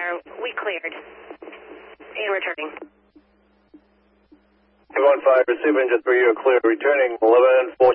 there. We cleared. And returning. 215, receiving just for you, clear. Returning 11-4.